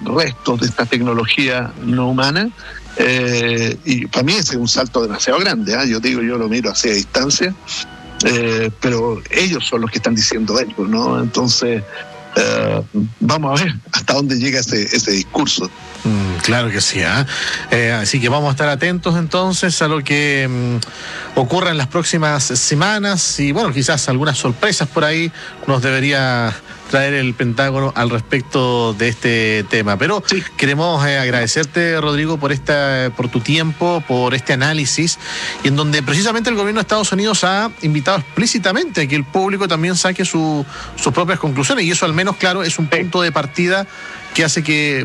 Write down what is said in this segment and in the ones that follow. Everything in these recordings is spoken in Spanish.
restos de esta tecnología no humana. Y para mí ese es un salto demasiado grande, ¿eh? Yo lo miro hacia distancia, pero ellos son los que están diciendo esto, ¿no? Entonces, vamos a ver hasta dónde llega ese discurso. Claro que sí, así que vamos a estar atentos entonces a lo que ocurra en las próximas semanas y bueno, quizás algunas sorpresas por ahí nos debería traer el Pentágono al respecto de este tema. Pero sí, queremos agradecerte, Rodrigo, por tu tiempo, por este análisis, y en donde precisamente el gobierno de Estados Unidos ha invitado explícitamente a que el público también saque sus propias conclusiones, y eso al menos, claro, es un punto de partida que hace que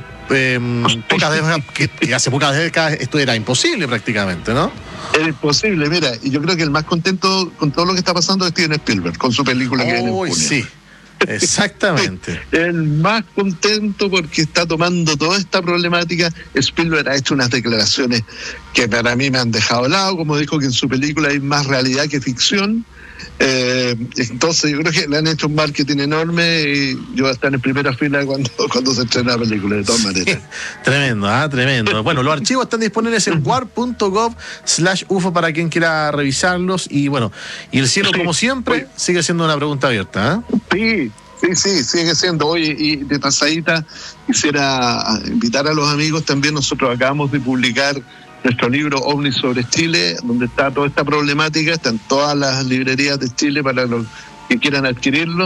hace pocas décadas esto era imposible prácticamente, ¿no? Era imposible, mira, y yo creo que el más contento con todo lo que está pasando es Steven Spielberg, con su película que viene en junio. Sí. Exactamente. El más contento porque está tomando toda esta problemática. Spielberg ha hecho unas declaraciones que para mí me han dejado helado, como dijo que en su película hay más realidad que ficción. Entonces yo creo que le han hecho un marketing enorme y yo voy a estar en primera fila cuando se estrena la película, de todas maneras. Tremendo, tremendo. Bueno, los archivos están disponibles en war.gov/UFO para quien quiera revisarlos, y bueno, y el cielo, como siempre, sigue siendo una pregunta abierta, ¿eh? Sí, sigue siendo. Oye, y de pasadita quisiera invitar a los amigos también. Nosotros acabamos de publicar nuestro libro OVNIs sobre Chile, donde está toda esta problemática, está en todas las librerías de Chile para los que quieran adquirirlo,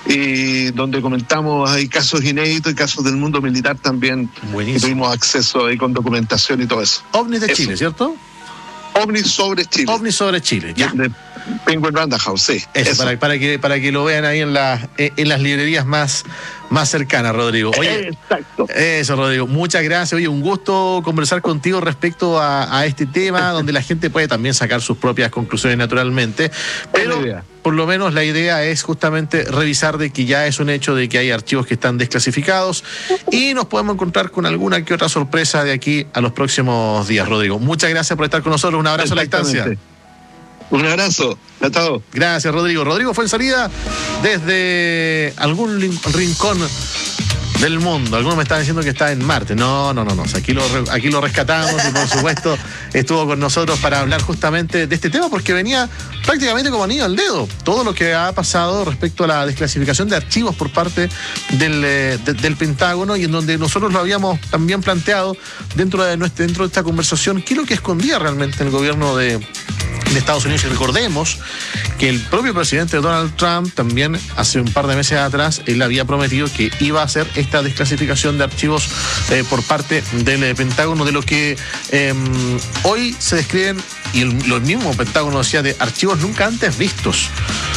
y donde comentamos, hay casos inéditos y casos del mundo militar también. Buenísimo. Que tuvimos acceso ahí con documentación y todo eso. OVNIs de Chile, ¿cierto? OVNIs sobre Chile. OVNIs sobre Chile, ya. De Penguin Random House, sí. Eso. Para que lo vean ahí en las librerías más cercanas, Rodrigo. Oye, exacto. Eso, Rodrigo. Muchas gracias. Oye, un gusto conversar contigo respecto a este tema, donde la gente puede también sacar sus propias conclusiones naturalmente. Pero por lo menos la idea es justamente revisar de que ya es un hecho de que hay archivos que están desclasificados, y nos podemos encontrar con alguna que otra sorpresa de aquí a los próximos días, Rodrigo. Muchas gracias por estar con nosotros. Un abrazo a la distancia. Un abrazo a todos. Gracias, Rodrigo. Rodrigo fue en salida desde algún rincón del mundo. Algunos me estaban diciendo que está en Marte. No. Aquí lo rescatamos y por supuesto estuvo con nosotros para hablar justamente de este tema, porque venía prácticamente como anillo al dedo todo lo que ha pasado respecto a la desclasificación de archivos por parte del Pentágono, y en donde nosotros lo habíamos también planteado dentro de esta conversación, qué es lo que escondía realmente el gobierno de Estados Unidos. Y recordemos que el propio presidente Donald Trump también hace un par de meses atrás, él había prometido que iba a hacer esta desclasificación de archivos por parte del Pentágono, de lo que hoy se describen, y lo mismo Pentágono decía, de archivos nunca antes vistos.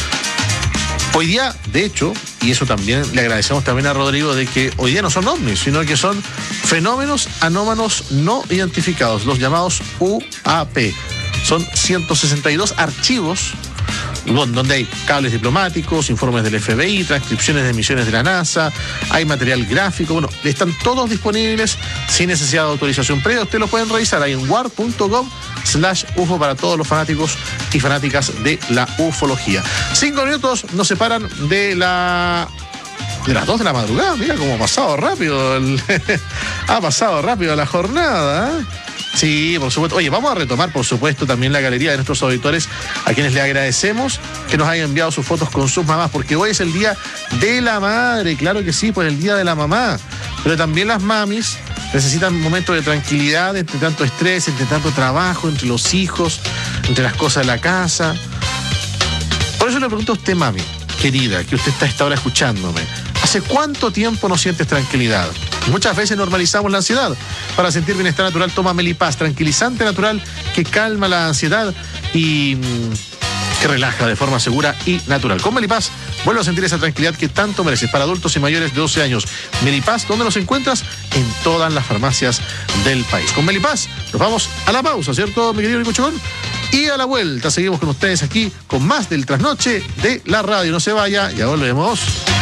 Hoy día, de hecho, y eso también le agradecemos también a Rodrigo, de que hoy día no son ovnis, sino que son fenómenos anómalos no identificados, los llamados UAP. Son 162 archivos donde hay cables diplomáticos, informes del FBI, transcripciones de misiones de la NASA, hay material gráfico. Bueno, están todos disponibles sin necesidad de autorización previa. Ustedes lo pueden revisar ahí en war.gov/UFO para todos los fanáticos y fanáticas de la ufología. 5 minutos nos separan de las 2 de la madrugada. Mira cómo ha pasado rápido ha pasado rápido la jornada, ¿eh? Sí, por supuesto. Oye, vamos a retomar, por supuesto, también la galería de nuestros auditores, a quienes le agradecemos que nos hayan enviado sus fotos con sus mamás, porque hoy es el Día de la Madre. Claro que sí, pues el Día de la Mamá. Pero también las mamis necesitan momentos de tranquilidad entre tanto estrés, entre tanto trabajo, entre los hijos, entre las cosas de la casa. Por eso le pregunto a usted, mami querida, que usted está a esta hora escuchándome, ¿hace cuánto tiempo no sientes tranquilidad? Muchas veces normalizamos la ansiedad. Para sentir bienestar natural, toma Melipaz, tranquilizante natural que calma la ansiedad y que relaja de forma segura y natural. Con Melipaz vuelve a sentir esa tranquilidad que tanto mereces. Para adultos y mayores de 12 años. Melipaz, ¿dónde los encuentras? En todas las farmacias del país. Con Melipaz nos vamos a la pausa, ¿cierto, mi querido Nico Chocón? Y a la vuelta seguimos con ustedes aquí con más del Trasnoche de la Radio. No se vaya, ya volvemos.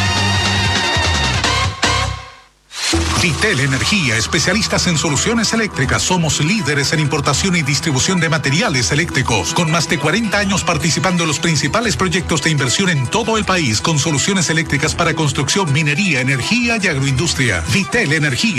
Vitel Energía, especialistas en soluciones eléctricas. Somos líderes en importación y distribución de materiales eléctricos, con más de 40 años participando en los principales proyectos de inversión en todo el país, con soluciones eléctricas para construcción, minería, energía y agroindustria. Vitel Energía.